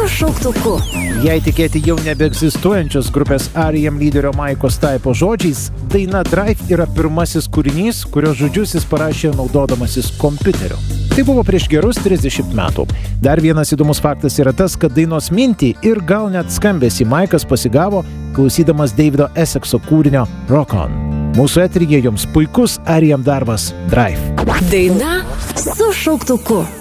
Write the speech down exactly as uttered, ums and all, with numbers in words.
šauktuku. Jei tikėti jau nebeegzistuojančios grupės R E M lyderio Maiko Stipe žodžiais, daina Drive yra pirmasis kūrinys, kurio žodžius jis parašė naudodamasis kompiuteriu. Tai buvo prieš gerus trisdešimt metų. Dar vienas įdomus faktas yra tas, kad dainos mintį ir gal net skambesį Maikas pasigavo, klausydamas Davido Essexo kūrinio Rock On. Mūsų eteryje jums puikus R E M darbas Drive. Daina su šauktuku.